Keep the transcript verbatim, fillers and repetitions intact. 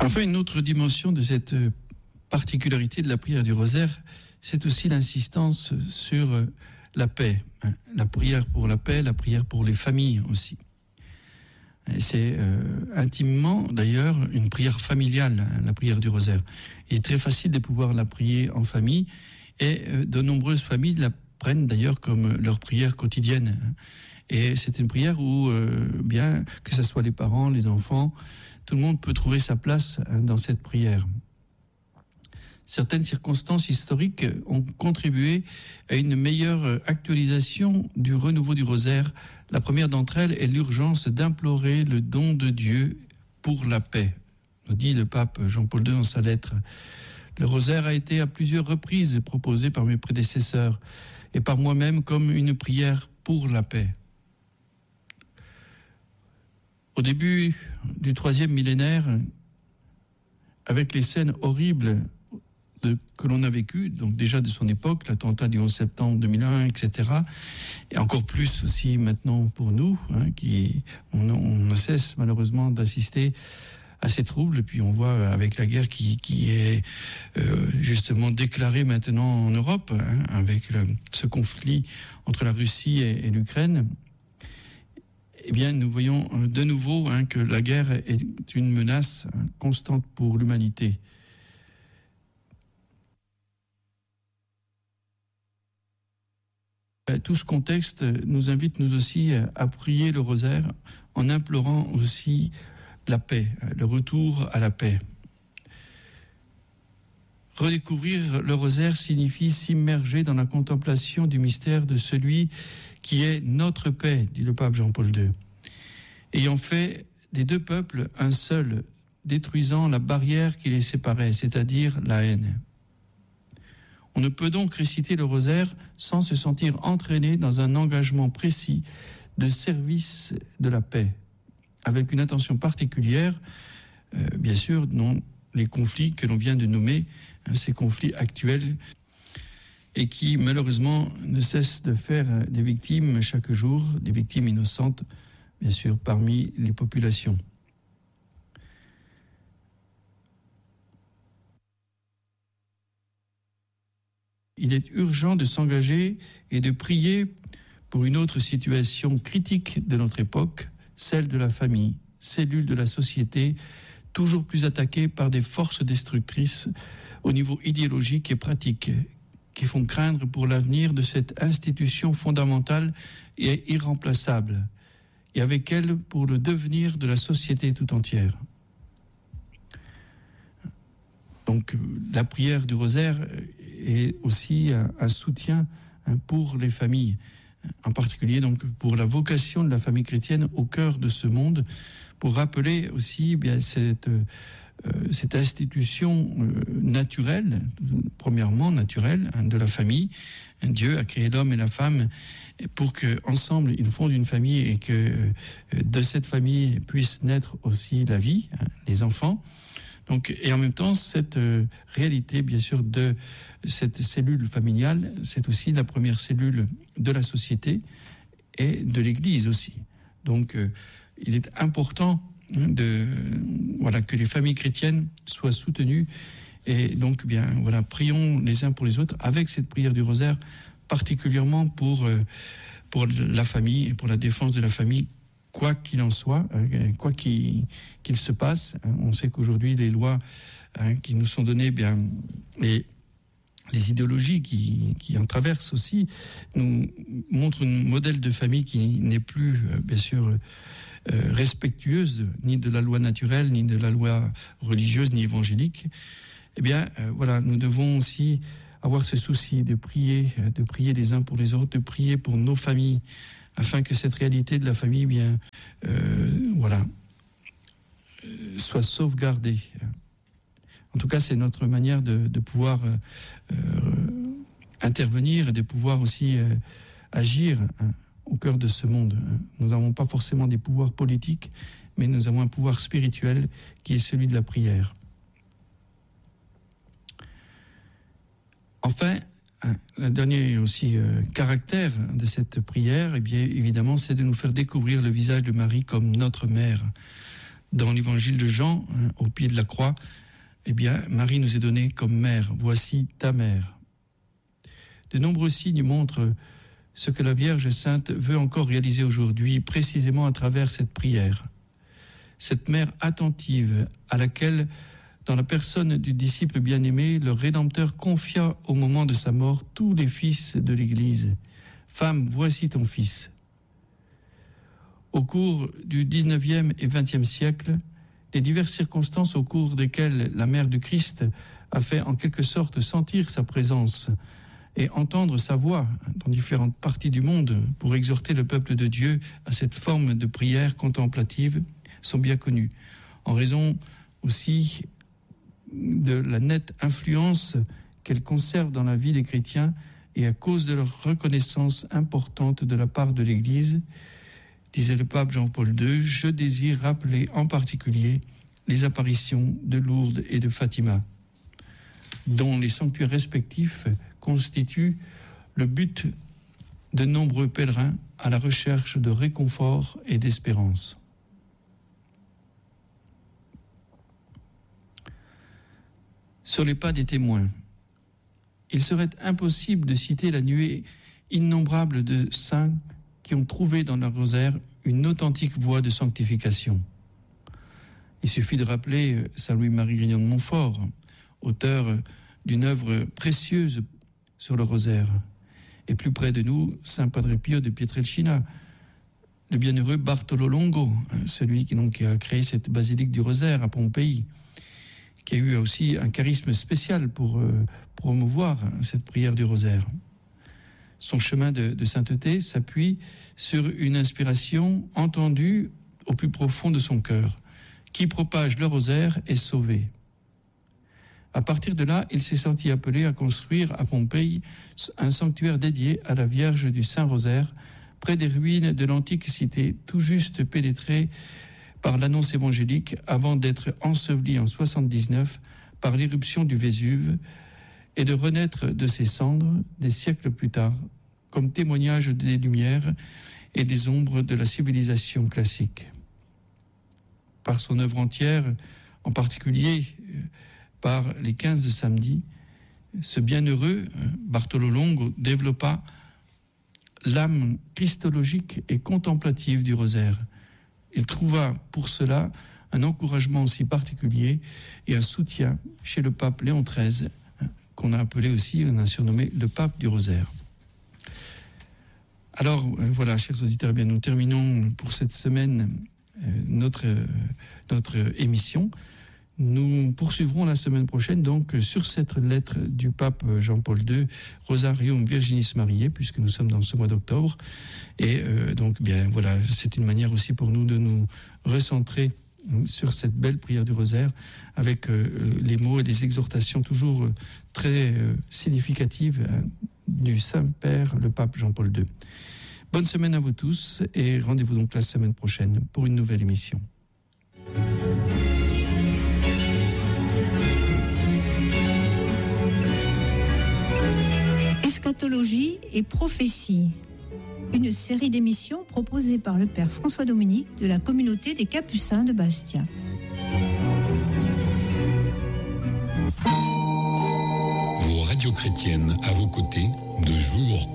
Enfin, une autre dimension de cette particularité de la prière du rosaire, c'est aussi l'insistance sur la paix. La prière pour la paix, la prière pour les familles aussi. C'est euh, intimement, d'ailleurs, une prière familiale, la prière du rosaire. Il est très facile de pouvoir la prier en famille, et euh, de nombreuses familles la prennent d'ailleurs comme leur prière quotidienne. Et c'est une prière où, euh, bien, que ce soit les parents, les enfants, tout le monde peut trouver sa place dans cette prière. Certaines circonstances historiques ont contribué à une meilleure actualisation du renouveau du rosaire. La première d'entre elles est l'urgence d'implorer le don de Dieu pour la paix, nous dit le pape Jean-Paul deux dans sa lettre. Le rosaire a été à plusieurs reprises proposé par mes prédécesseurs et par moi-même comme une prière pour la paix. Au début du troisième millénaire, avec les scènes horribles de, que l'on a vécues, donc déjà de son époque, l'attentat du onze septembre deux mille un, et cetera, et encore plus aussi maintenant pour nous, hein, qui on, on ne cesse malheureusement d'assister à ces troubles, et puis on voit avec la guerre qui, qui est euh, justement déclarée maintenant en Europe, hein, avec le, ce conflit entre la Russie et, et l'Ukraine. Eh bien, nous voyons de nouveau hein, que la guerre est une menace hein, constante pour l'humanité. Tout ce contexte nous invite, nous aussi, à prier le rosaire en implorant aussi la paix, le retour à la paix. Redécouvrir le rosaire signifie s'immerger dans la contemplation du mystère de celui qui est notre paix, dit le pape Jean-Paul deux. Ayant fait des deux peuples un seul, détruisant la barrière qui les séparait, c'est-à-dire la haine. On ne peut donc réciter le rosaire sans se sentir entraîné dans un engagement précis de service de la paix, avec une attention particulière, euh, bien sûr, dans les conflits que l'on vient de nommer, hein, ces conflits actuels, et qui malheureusement ne cessent de faire des victimes chaque jour, des victimes innocentes, bien sûr, parmi les populations. Il est urgent de s'engager et de prier pour une autre situation critique de notre époque, celle de la famille, cellule de la société, toujours plus attaquée par des forces destructrices au niveau idéologique et pratique, qui font craindre pour l'avenir de cette institution fondamentale et irremplaçable, et avec elle pour le devenir de la société tout entière. Donc la prière du rosaire est aussi un, un soutien pour les familles, en particulier donc pour la vocation de la famille chrétienne au cœur de ce monde, pour rappeler aussi bien cette Euh, cette institution euh, naturelle, premièrement naturelle, hein, de la famille. Dieu a créé l'homme et la femme pour qu'ensemble ils fondent une famille et que euh, de cette famille puisse naître aussi la vie, hein, les enfants. Donc, et en même temps, cette euh, réalité, bien sûr, de cette cellule familiale, c'est aussi la première cellule de la société et de l'Église aussi. Donc, euh, il est important de voilà que les familles chrétiennes soient soutenues, et donc bien voilà, prions les uns pour les autres avec cette prière du rosaire, particulièrement pour euh, pour la famille et pour la défense de la famille, quoi qu'il en soit, euh, quoi qu'il qu'il se passe. On sait qu'aujourd'hui les lois hein, qui nous sont données, bien et les idéologies qui, qui en traversent aussi, nous montrent un modèle de famille qui n'est plus, euh, bien sûr, euh, respectueuse ni de la loi naturelle, ni de la loi religieuse, ni évangélique. Eh bien, euh, voilà, nous devons aussi avoir ce souci de prier, de prier les uns pour les autres, de prier pour nos familles, afin que cette réalité de la famille, bien, euh, voilà, euh, soit sauvegardée. En tout cas, c'est notre manière de, de pouvoir euh, euh, intervenir et de pouvoir aussi euh, agir hein, au cœur de ce monde. Nous n'avons pas forcément des pouvoirs politiques, mais nous avons un pouvoir spirituel qui est celui de la prière. Enfin, le dernier aussi euh, caractère de cette prière, eh bien, évidemment, c'est de nous faire découvrir le visage de Marie comme notre mère. Dans l'évangile de Jean, hein, au pied de la croix, eh bien, Marie nous est donnée comme mère. Voici ta mère. De nombreux signes montrent ce que la Vierge Sainte veut encore réaliser aujourd'hui, précisément à travers cette prière. Cette mère attentive à laquelle, dans la personne du disciple bien-aimé, le Rédempteur confia au moment de sa mort tous les fils de l'Église. « Femme, voici ton fils ». Au cours du dix-neuvième et vingtième siècle, les diverses circonstances au cours desquelles la mère du Christ a fait en quelque sorte sentir sa présence et entendre sa voix dans différentes parties du monde pour exhorter le peuple de Dieu à cette forme de prière contemplative sont bien connues, en raison aussi de la nette influence qu'elles conservent dans la vie des chrétiens et à cause de leur reconnaissance importante de la part de l'Église. Disait le pape Jean-Paul deux, je désire rappeler en particulier les apparitions de Lourdes et de Fatima, dont les sanctuaires respectifs constituent le but de nombreux pèlerins à la recherche de réconfort et d'espérance. Sur les pas des témoins, il serait impossible de citer la nuée innombrable de saints qui ont trouvé dans leur rosaire une authentique voie de sanctification. Il suffit de rappeler saint Louis-Marie Grignon de Montfort, auteur d'une œuvre précieuse sur le rosaire. Et plus près de nous, saint Padre Pio de Pietrelcina, le bienheureux Bartolo Longo, celui qui, donc, qui a créé cette basilique du rosaire à Pompéi, qui a eu aussi un charisme spécial pour euh, promouvoir cette prière du rosaire. Son chemin de, de sainteté s'appuie sur une inspiration entendue au plus profond de son cœur. Qui propage le rosaire est sauvé. À partir de là, il s'est senti appelé à construire à Pompéi un sanctuaire dédié à la Vierge du Saint-Rosaire, près des ruines de l'antique cité, tout juste pénétrée par l'annonce évangélique avant d'être enseveli en soixante-dix-neuf par l'éruption du Vésuve et de renaître de ses cendres des siècles plus tard, comme témoignage des lumières et des ombres de la civilisation classique. Par son œuvre entière, en particulier par les quinze samedis, ce bienheureux Bartolo Longo développa l'âme christologique et contemplative du rosaire. Il trouva pour cela un encouragement aussi particulier et un soutien chez le pape Léon treize, qu'on a appelé aussi, on a surnommé le pape du rosaire. Alors euh, voilà, chers auditeurs, eh bien, nous terminons pour cette semaine euh, notre, euh, notre émission. Nous poursuivrons la semaine prochaine donc sur cette lettre du pape Jean-Paul deux, Rosarium Virginis Mariae, puisque nous sommes dans ce mois d'octobre. Et euh, donc, bien voilà, c'est une manière aussi pour nous de nous recentrer sur cette belle prière du rosaire avec euh, les mots et les exhortations toujours euh, très euh, significatives hein, du Saint-Père, le pape Jean-Paul deux. Bonne semaine à vous tous et rendez-vous donc la semaine prochaine pour une nouvelle émission. Eschatologie et prophétie, une série d'émissions proposée par le Père François Dominique de la communauté des Capucins de Bastia. Vos radios chrétiennes à vos côtés, de jour